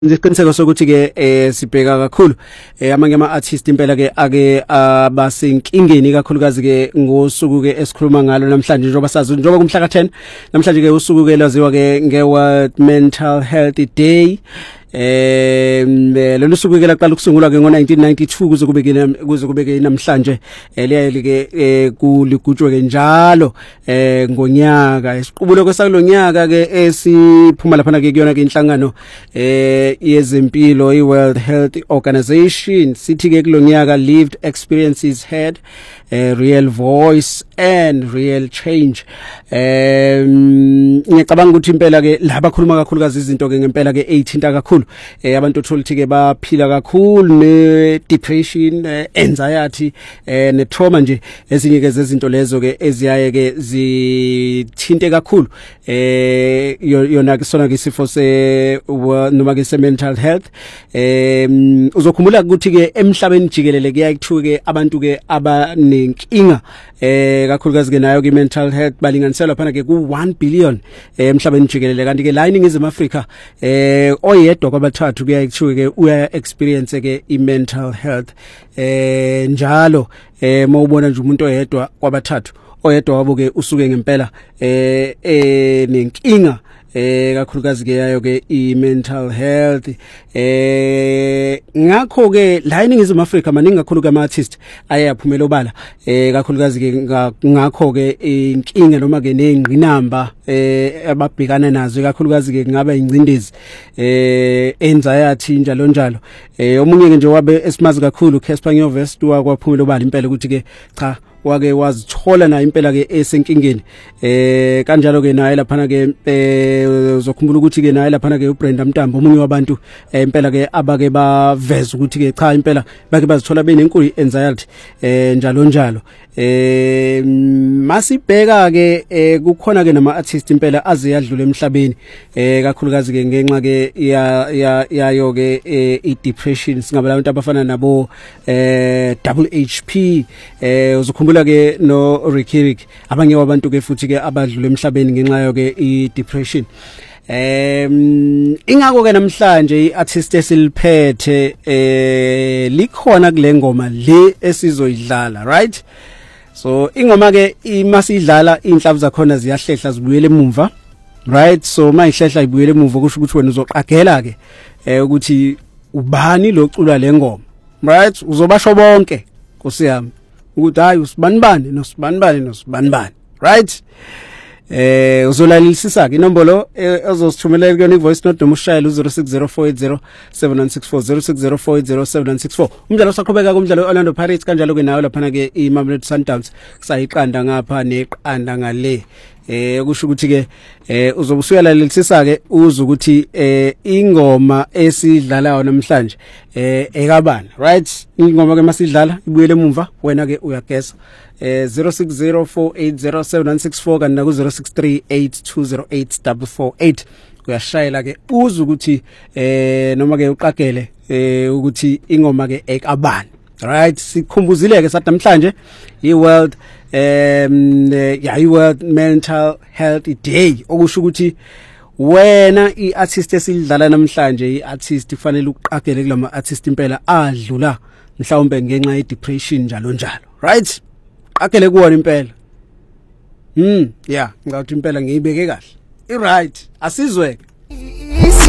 Isiqiniseko sokuthi ke sibheka kakhulu amanye ama artist impela ke ake abasenkingeni kakhulukazi ke ngosuku ke esikhuluma ngalo namhlanje njengoba sazi njengoba kumhla ka10 namhlanje ke usuku ke laziwa ke ngeWorld Mental Health Day. Lolu suku ke laqala ukusungulwa ke ngo1992 kuze kube ke namhlanje liyali ke kuligujwe ke njalo ngonyaka isiqubulo kwesalonyaka ke esiphuma lapha ke kuyona ke inhlangano yezempilo iWorld Health Organization sithi ke kulonyaka lived experiences had real voice and real change. Ngicabanga ukuthi impela ke laba khuluma kakhulukazi izinto ke ngempela ke 18 kakhulu abantu otholthi ke baphila kakhulu ne depression, anxiety ne trauma nje ezinye ke zezinto lezo ke eziyaye ke zithinte kakhulu yona ke sona ke isifo se noma ke se mental health. Uzokhumbula ukuthi ke emhlabeni jikelele kuyaye kuthiwe ke abantu ke abanenkinga kakhulukazi ke nayo ke mental health balinganiselwa phana ke ku1 billion emhlabeni jikelele kanti ke la iningizimu Afrika oyedwa kwabathathu kuyaye kuthiwe ke uya experience ke i-mental health njalo mawubona nje umuntu oyedwa kwabathathu oyedwa wabo ke usuke ngempela nenkinga kakhulukazi ke yayo ke i-mental health. Ngakho ke la iningizimu Afrika maningi kakhulu ama artist ayaphumela obala kakhulukazi ke ngakho ke inkinga noma ke nezingqinamba ababhekana nazo kakhulukazi ke kungaba ingcindezi anxiety njalo njalo. Omunye ke nje wabe esimazi kakhulu Casper Nyovest wakwaphumela obala impela ukuthi ke cha wake wazithola na impela ke esenkingeni kanjalo ke naye lapha ke uzokhumbula ukuthi ke naye lapha ke uBrenda Mtambo omunye wabantu impela ke abake baveza ukuthi ke cha impela bake bazithola benenkulu anxiety njalo njalo. Masibheka ke kukhona ke nama artist impela aze yadlula emhlabeni kakhulukazi ke ngenxa ke yayo ke i depression singaba abantu abafana nabo double HP uzokhumbula ke no Ricky abanye wabantu ke futhi ke abadlula emhlabeni ngenxa yo ke i depression. Ingakho ke namhlanje iartist esiliphethe likhona kule ngoma le esizoyidlala, right? So ingoma ke masidlala inhlavu zakhona ziyahlehla zibuyele emuva, right? So mayihlehla ibuyele emuva kusho ukuthi wena uzoqagela ke ukuthi ubani locula le ngoma, right? Uzobasho bonke kusiyami ukuthi hayi usibanibani nosibani, right? Uzolalelisisa ke inombolo ozosithumela kuyona ivoice note noma ushayela u0604807964 0604807964. Umdlalo usaqhubeka kumdlalo Orlando Pirates kanjalo ke nayo lapha ke iMamelodi Sundowns kusayiqanda ngapha neqanda ngale kusho ukuthi ke uzobe usuyalalelisisa ke uze ukuthi ingoma esidlalayo namhlanje ekabani, right? Ingoma ke masidlala ibuyele emuva wena ke uyagesa 0604807964 kanti na ku0638208448 uyashayela ke uze ukuthi noma ke uqagele ukuthi ingoma ke ekabani, right? Sikhumbuzile ke sathi namhlanje iWorld iWorld Mental Health Day okusho ukuthi wena iartist esidlala namhlanje iartist kufanele uqagele kulama artist impela adlula mhlawumbe ngenxa ye depression njalo njalo, right? Qagele kuwona impela yeah ngathi impela ngiyibeke kahle i right asizweke.